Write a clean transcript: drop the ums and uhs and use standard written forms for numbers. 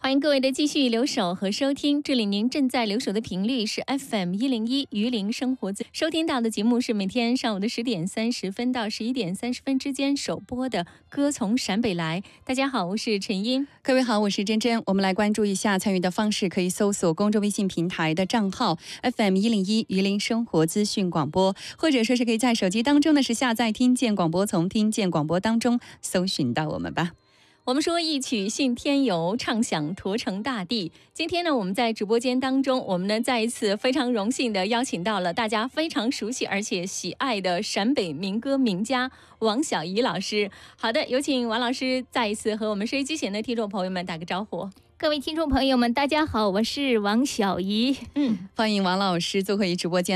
欢迎各位的继续留守和收听，这里您正在留守的频率是 FM101榆林生活资，收听到的节目是每天上午的10点30分到11点30分之间首播的歌从陕北来。大家好，我是陈英。 各位好，我是珍珍。我们来关注一下参与的方式，可以搜索公众微信平台的账号 FM101榆林生活资讯广播，或者说是可以在手机当中呢是下载听见广播，从听见广播当中搜寻到我们吧。 我们说一曲信天游，唱响驼城大地。今天呢，我们在直播间当中，我们呢再一次非常荣幸的邀请到了大家非常熟悉而且喜爱的陕北民歌名家王小怡老师。好的，有请王老师再一次和我们收音机前的听众朋友们打个招呼。 各位听众朋友们，大家好，我是王小怡。 欢迎王老师做客于直播间。